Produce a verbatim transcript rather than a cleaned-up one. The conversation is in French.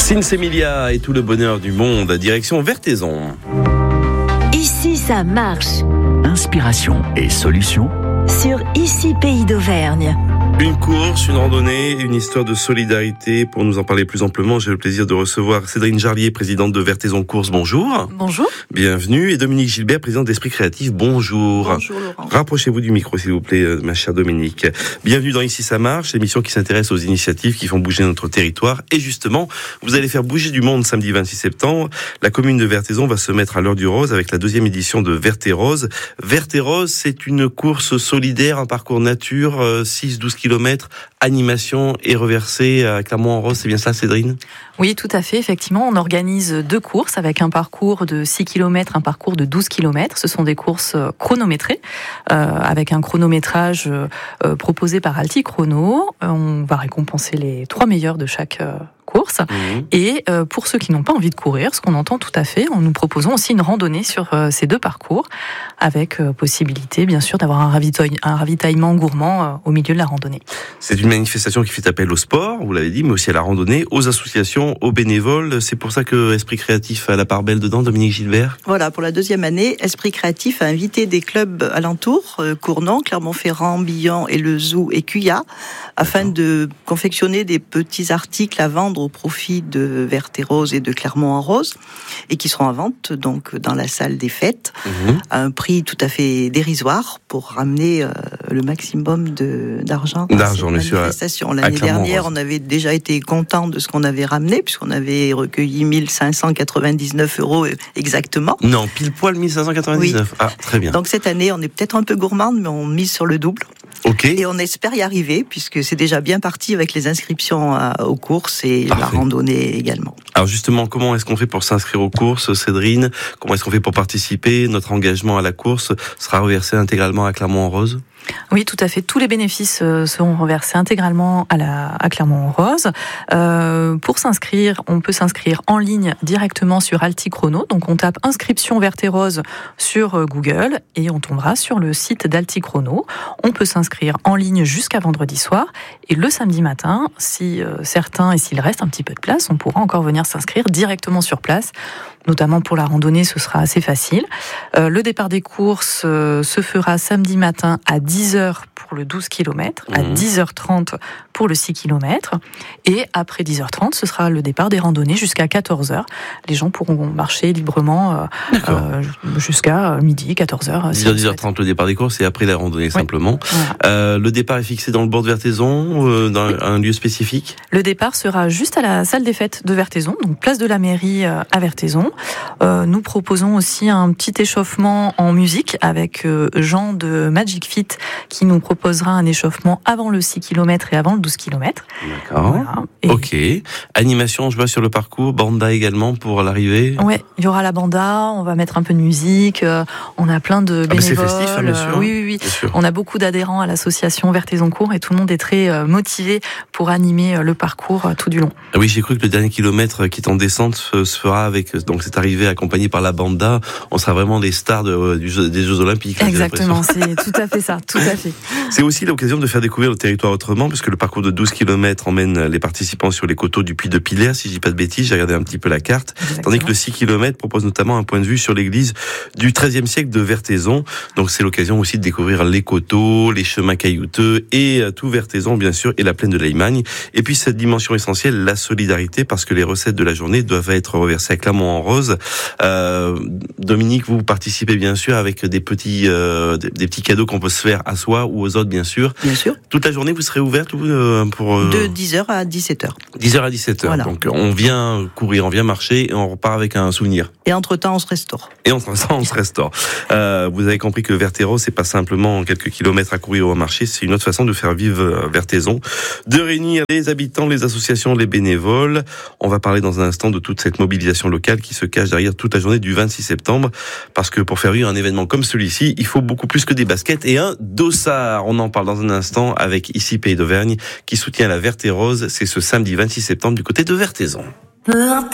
Sinsemilia et tout le bonheur du monde, direction Vertaizon. Ici ça marche. Inspiration et solutions Sur Ici Pays d'Auvergne. Une course, une randonnée, une histoire de solidarité. Pour nous en parler plus amplement, j'ai le plaisir de recevoir Cédrine Jarlier, présidente de Vertaizon Course. Bonjour. Bonjour. Bienvenue. Et Dominique Gilbert, président d'Esprit Créatif. Bonjour. Bonjour Laurent. Rapprochez-vous du micro, s'il vous plaît, ma chère Dominique. Bienvenue dans Ici ça marche, l'émission qui s'intéresse aux initiatives qui font bouger notre territoire. Et justement, vous allez faire bouger du monde samedi vingt-six septembre. La commune de Vertaizon va se mettre à l'heure du rose avec la deuxième édition de Vertairose. Vertairose, c'est une course solidaire, un parcours nature, six douze kilomètres, animation et reversée à Clermont-en-Rose. C'est bien ça, Cédrine ? Oui, tout à fait. Effectivement, on organise deux courses avec un parcours de six kilomètres, un parcours de douze kilomètres. Ce sont des courses chronométrées, euh, avec un chronométrage euh, proposé par Alti Chrono. On va récompenser les trois meilleurs de chaque euh, course. Mmh. Et euh, pour ceux qui n'ont pas envie de courir, ce qu'on entend tout à fait, nous proposons aussi une randonnée sur euh, ces deux parcours, avec euh, possibilité, bien sûr, d'avoir un, ravitaille, un ravitaillement gourmand euh, au milieu de la randonnée. C'est une manifestation qui fait appel au sport, vous l'avez dit, mais aussi à la randonnée, aux associations, aux bénévoles. C'est pour ça que Esprit Créatif a la part belle dedans, Dominique Gilbert. Voilà, pour la deuxième année, Esprit Créatif a invité des clubs alentours, euh, Cournon, Clermont-Ferrand, Billon et le Zoo et Cuya, afin D'accord. de confectionner des petits articles à vendre au profit de Vertairose et de Clermont-en-Rose, et qui seront à vente donc dans la salle des fêtes, mmh. à un prix tout à fait dérisoire pour ramener euh, le maximum de, d'argent dans d'argent, cette manifestation. L'année dernière, on avait déjà été content de ce qu'on avait ramené, puisqu'on avait recueilli mille cinq cent quatre-vingt-dix-neuf euros exactement. Non, pile poil mille cinq cent quatre-vingt-dix-neuf. Oui. Ah, très bien. Donc cette année, on est peut-être un peu gourmande, mais on mise sur le double. Okay. Et on espère y arriver, puisque c'est déjà bien parti avec les inscriptions à, aux courses et Parfait. La randonnée également. Alors justement, comment est-ce qu'on fait pour s'inscrire aux courses, Cédrine ? Comment est-ce qu'on fait pour participer ? Notre engagement à la course sera reversé intégralement à Clermont-en-Rose ? Oui, tout à fait. Tous les bénéfices seront reversés intégralement à, la, à Clermont-en-Rose. Euh, pour s'inscrire, on peut s'inscrire en ligne directement sur Alti Chrono. Donc on tape inscription Vertairose sur Google et on tombera sur le site d'Alti Chrono. On peut s'inscrire en ligne jusqu'à vendredi soir. Et le samedi matin, si euh, certains et s'il reste un petit peu de place, on pourra encore venir s'inscrire directement sur place. Notamment pour la randonnée, ce sera assez facile. Euh, le départ des courses euh, se fera samedi matin à dix heures pour le douze kilomètres, mmh. à dix heures trente pour le six kilomètres. Et après dix heures trente, ce sera le départ des randonnées jusqu'à quatorze heures. Les gens pourront marcher librement euh, euh, jusqu'à midi, quatorze heures. dix heures, dix heures trente le départ des courses et après la randonnée, oui. simplement. Voilà. Euh, le départ est fixé dans le bord de Vertaizon, euh, dans oui. un lieu spécifique ? Le départ sera juste à la salle des fêtes de Vertaizon, donc place de la mairie euh, à Vertaizon. Euh, nous proposons aussi un petit échauffement en musique avec euh, Jean de Magic Fit qui nous proposera un échauffement avant le six kilomètres et avant le douze kilomètres. D'accord. Voilà. Et... Ok. Animation, je vois sur le parcours, banda également pour l'arrivée. Ouais, il y aura la banda, on va mettre un peu de musique, euh, on a plein de bénévoles. Ah, c'est festif, hein, bien sûr. Euh, oui, oui, oui. Bien sûr. On a beaucoup d'adhérents à l'association Vertaizon Cours et tout le monde est très euh, motivé pour animer euh, le parcours euh, tout du long. Ah oui, j'ai cru que le dernier kilomètre qui est en descente se, se fera avec donc cette arrivée accompagnée par la banda. On sera vraiment des stars de, du jeu, des Jeux Olympiques. Exactement, c'est tout à fait ça, tout à fait. C'est aussi l'occasion de faire découvrir le territoire autrement, puisque le parcours de douze kilomètres emmène les participants sur les coteaux du Puy de Pilaire, si je dis pas de bêtises, j'ai regardé un petit peu la carte. Exactement. Tandis que le six kilomètres propose notamment un point de vue sur l'église du treizième siècle de Vertaizon. Donc c'est l'occasion aussi de découvrir les coteaux, les chemins caillouteux et tout Vertaizon, bien sûr, et la plaine de la Limagne. Et puis cette dimension essentielle, la solidarité, parce que les recettes de la journée doivent être reversées à Clermont-en-Rose. Euh, Dominique, vous participez bien sûr avec des petits, euh, des, des petits cadeaux qu'on peut se faire à soi ou aux autres, bien sûr. Bien sûr. Toute la journée, vous serez ouverte euh, pour... Euh... De dix heures à dix-sept heures. dix heures à dix-sept heures. Voilà. Donc on vient courir, on vient marcher et on repart avec un souvenir. Et entre-temps, on se restaure. Et entre-temps, on se restaure. Euh, vous avez compris que Vertairose, c'est pas simplement quelques kilomètres à courir ou à marcher, c'est une autre façon de faire vivre Vertaizon, de réunir les habitants, les associations, les bénévoles. On va parler dans un instant de toute cette mobilisation locale qui se cache derrière toute la journée du vingt-six septembre, parce que pour faire vivre un événement comme celui-ci, il faut beaucoup plus que des baskets et un dossard. On en parle dans un instant avec Ici Pays d'Auvergne, qui soutient la Vertairose. C'est ce samedi vingt-six septembre du côté de Vertaizon.